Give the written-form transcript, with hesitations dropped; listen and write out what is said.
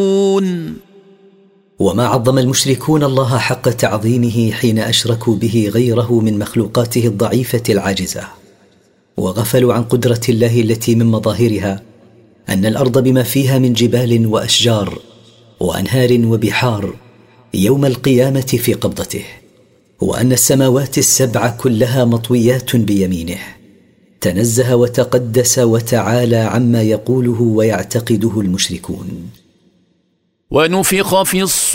وما عظم المشركون الله حق تعظيمه حين أشركوا به غيره من مخلوقاته الضعيفة العاجزة، وغفلوا عن قدرة الله التي من مظاهرها أن الأرض بما فيها من جبال وأشجار وأنهار وبحار يوم القيامة في قبضته، وأن السماوات السبع كلها مطويات بيمينه. تنزه وتقدس وتعالى عما يقوله ويعتقده المشركون. ونفخ في